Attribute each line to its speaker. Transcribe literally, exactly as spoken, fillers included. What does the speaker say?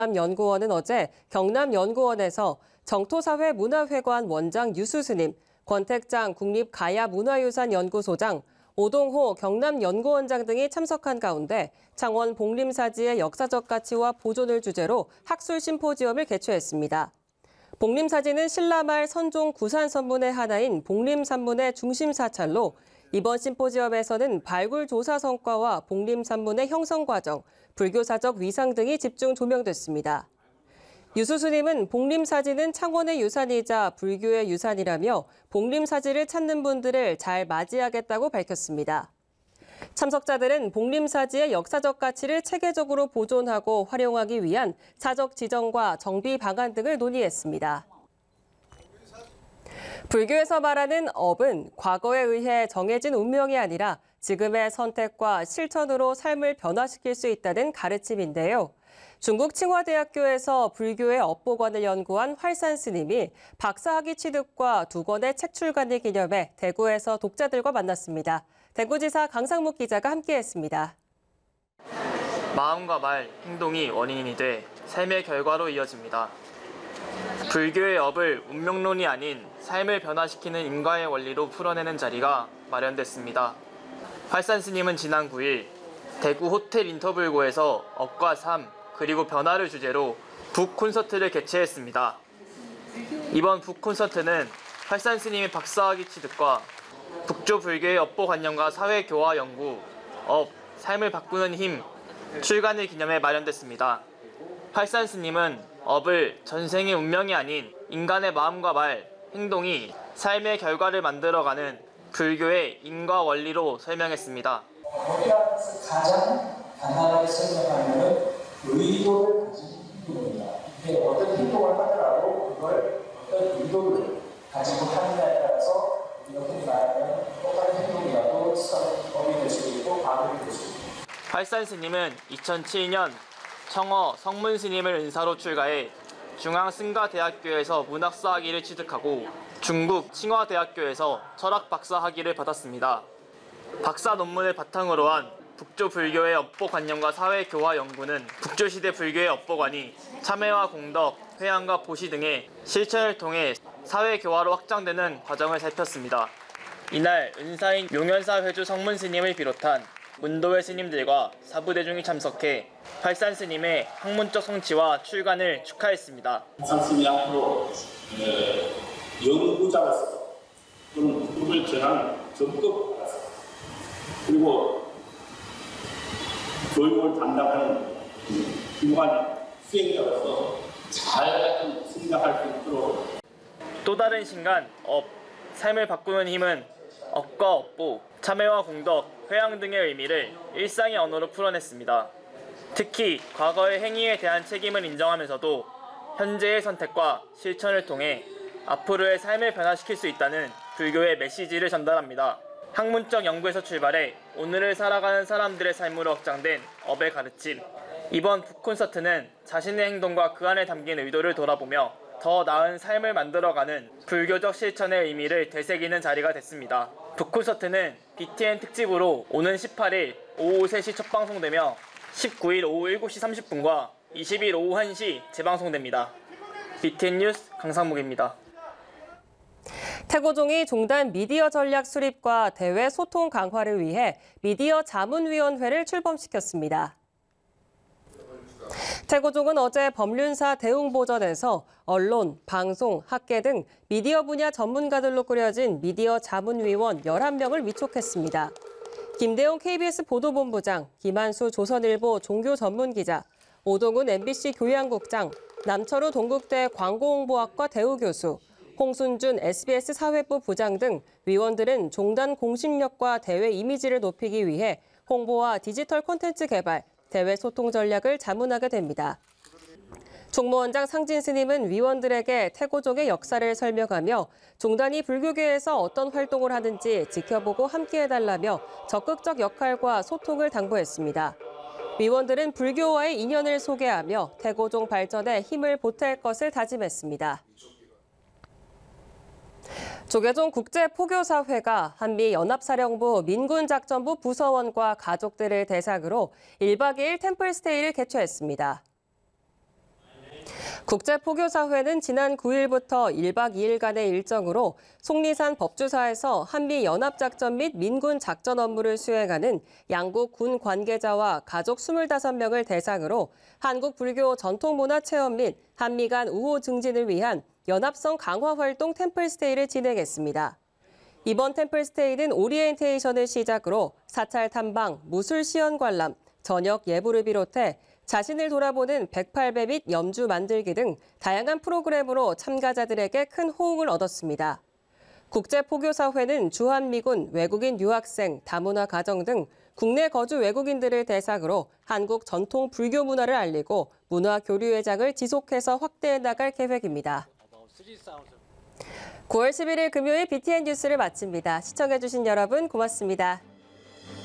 Speaker 1: 연구원은 어제 경남연구원에서 정토사회 문화회관 원장 유수스님, 권택장 국립가야문화유산연구소장, 오동호 경남연구원장 등이 참석한 가운데 창원 복림사지의 역사적 가치와 보존을 주제로 학술 심포지엄을 개최했습니다. 복림사지는 신라말 선종 구산선문의 하나인 복림산문의 중심 사찰로 이번 심포지엄에서는 발굴 조사 성과와 복림산문의 형성 과정, 불교사적 위상 등이 집중 조명됐습니다. 유수스님은 복림사지는 창원의 유산이자 불교의 유산이라며 복림사지를 찾는 분들을 잘 맞이하겠다고 밝혔습니다. 참석자들은 복림사지의 역사적 가치를 체계적으로 보존하고 활용하기 위한 사적 지정과 정비 방안 등을 논의했습니다. 불교에서 말하는 업은 과거에 의해 정해진 운명이 아니라 지금의 선택과 실천으로 삶을 변화시킬 수 있다는 가르침인데요. 중국 칭화대학교에서 불교의 업보관을 연구한 활산 스님이 박사학위 취득과 두 권의 책 출간을 기념해 대구에서 독자들과 만났습니다. 대구지사 강상묵 기자가 함께했습니다.
Speaker 2: 마음과 말, 행동이 원인이 돼 삶의 결과로 이어집니다. 불교의 업을 운명론이 아닌 삶을 변화시키는 인과의 원리로 풀어내는 자리가 마련됐습니다. 활산 스님은 지난 구 일 대구 호텔 인터불고에서 업과 삶, 그리고 변화를 주제로 북 콘서트를 개최했습니다. 이번 북 콘서트는 활산 스님의 박사학위 취득과 북조 불교의 업보관념과 사회교화 연구, 업, 삶을 바꾸는 힘, 출간을 기념해 마련됐습니다. 활산 스님은 업을 전생의 운명이 아닌 인간의 마음과 말, 행동이 삶의 결과를 만들어가는 불교의 인과 원리로 설명했습니다.
Speaker 3: 거기서 가장 간단하게 설명하면 의도를 가진 행동입니다. 어떤 행동을 하더라도 그걸 어떤 의도를 가지고 하느냐에 따라서 우리가 흔히 말하는 똑같은 행동이라도 업이 될 수도 있고 과업이 될 수도 있고.
Speaker 2: 활산 스님은 이천칠 년 청어 성문 스님을 은사로 출가해 중앙승가대학교에서 문학사 학위를 취득하고 중국 칭화대학교에서 철학 박사 학위를 받았습니다. 박사 논문을 바탕으로 한 북조 불교의 업보관념과 사회교화 연구는 북조시대 불교의 업보관이 참회와 공덕, 회양과 보시 등의 실천을 통해 사회교화로 확장되는 과정을 살폈습니다. 이날 은사인 용현사 회주 성문 스님을 비롯한 문도회 스님들과 사부대중이 참석해 활산 스님의 학문적 성취와 출간을 축하했습니다.
Speaker 4: 활산 스님이 앞으로 연구자로서 또는 불교를 전하는 전급자로서 그리고 교육을 담당하는 훌륭한 수행자로서 잘 성장할 수 있도록.
Speaker 2: 또 다른 신간, 업, 삶을 바꾸는 힘은 업과 업보, 참회와 공덕, 회양 등의 의미를 일상의 언어로 풀어냈습니다. 특히 과거의 행위에 대한 책임을 인정하면서도 현재의 선택과 실천을 통해 앞으로의 삶을 변화시킬 수 있다는 불교의 메시지를 전달합니다. 학문적 연구에서 출발해 오늘을 살아가는 사람들의 삶으로 확장된 업의 가르침. 이번 북 콘서트는 자신의 행동과 그 안에 담긴 의도를 돌아보며 더 나은 삶을 만들어가는 불교적 실천의 의미를 되새기는 자리가 됐습니다. 북 콘서트는 비티엔 특집으로 오는 십팔 일 오후 세 시 첫 방송되며 십구 일 오후 일곱 시 삼십 분과 이십 일 오후 한 시 재방송됩니다. 비티엔 뉴스 강상묵입니다.
Speaker 1: 태고종이 종단 미디어 전략 수립과 대외 소통 강화를 위해 미디어 자문위원회를 출범시켰습니다. 태고종은 어제 법륜사 대웅보전에서 언론, 방송, 학계 등 미디어 분야 전문가들로 꾸려진 미디어 자문위원 열한 명을 위촉했습니다. 김대용 케이비에스 보도본부장, 김한수 조선일보 종교전문기자, 오동훈 엠비씨 교양국장, 남철우 동국대 광고홍보학과 대우교수, 홍순준 에스비에스 사회부 부장 등 위원들은 종단 공신력과 대외 이미지를 높이기 위해 홍보와 디지털 콘텐츠 개발, 대외 소통 전략을 자문하게 됩니다. 총무원장 상진 스님은 위원들에게 태고종의 역사를 설명하며 종단이 불교계에서 어떤 활동을 하는지 지켜보고 함께해달라며 적극적 역할과 소통을 당부했습니다. 위원들은 불교와의 인연을 소개하며 태고종 발전에 힘을 보탤 것을 다짐했습니다. 조계종 국제포교사회가 한미연합사령부 민군작전부 부서원과 가족들을 대상으로 일 박 이 일 템플스테이를 개최했습니다. 국제포교사회는 지난 구 일부터 일 박 이 일간의 일정으로 속리산 법주사에서 한미 연합작전 및 민군 작전 업무를 수행하는 양국 군 관계자와 가족 이십오 명을 대상으로 한국 불교 전통문화체험 및 한미 간 우호 증진을 위한 연합성 강화 활동 템플스테이를 진행했습니다. 이번 템플스테이는 오리엔테이션을 시작으로 사찰 탐방, 무술 시연 관람, 저녁 예불을 비롯해 자신을 돌아보는 백팔 배 및 염주 만들기 등 다양한 프로그램으로 참가자들에게 큰 호응을 얻었습니다. 국제포교사회는 주한미군, 외국인 유학생, 다문화 가정 등 국내 거주 외국인들을 대상으로 한국 전통 불교 문화를 알리고 문화 교류의 장을 지속해서 확대해 나갈 계획입니다. 구월 십일일 금요일 비티엔 뉴스를 마칩니다. 시청해주신 여러분 고맙습니다.